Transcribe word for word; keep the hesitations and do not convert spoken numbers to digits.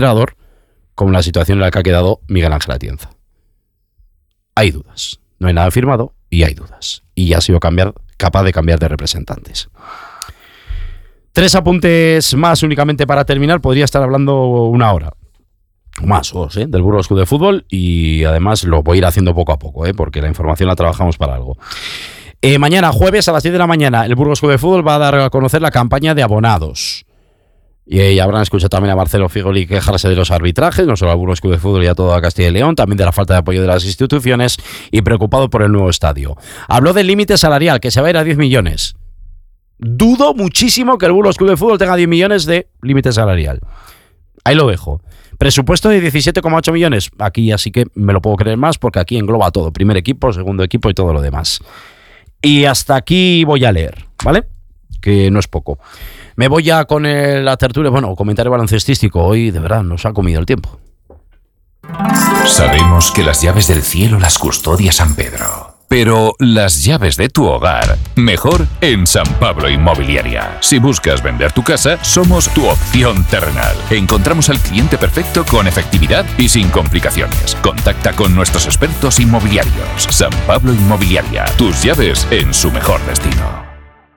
entrenador como la situación en la que ha quedado Miguel Ángel Atienza. Hay dudas. No hay nada firmado y hay dudas. Y ha sido cambiar, capaz de cambiar de representantes. Tres apuntes más únicamente para terminar. Podría estar hablando una hora. Más o ¿eh? del Burgos Club de Fútbol. Y además lo voy a ir haciendo poco a poco, ¿eh? porque la información la trabajamos para algo. Eh, mañana, jueves a las diez de la mañana, el Burgos Club de Fútbol va a dar a conocer la campaña de abonados. Y eh, habrán escuchado también a Marcelo Figoli quejarse de los arbitrajes, no solo al Burgos Club de Fútbol y a toda Castilla y León, también de la falta de apoyo de las instituciones y preocupado por el nuevo estadio. Habló del límite salarial, que se va a ir a diez millones. Dudo muchísimo que el Burgos Club de Fútbol tenga diez millones de límite salarial. Ahí lo dejo. Presupuesto de diecisiete coma ocho millones. Aquí así que me lo puedo creer más porque aquí engloba todo. Primer equipo, segundo equipo y todo lo demás. Y hasta aquí voy a leer, ¿vale? Que no es poco. Me voy ya con el, la tertulia, bueno, comentario baloncestístico. Hoy, de verdad, nos ha comido el tiempo. Sabemos que las llaves del cielo las custodia San Pedro. Pero las llaves de tu hogar, mejor en San Pablo Inmobiliaria. Si buscas vender tu casa, somos tu opción terrenal. Encontramos al cliente perfecto con efectividad y sin complicaciones. Contacta con nuestros expertos inmobiliarios. San Pablo Inmobiliaria, tus llaves en su mejor destino.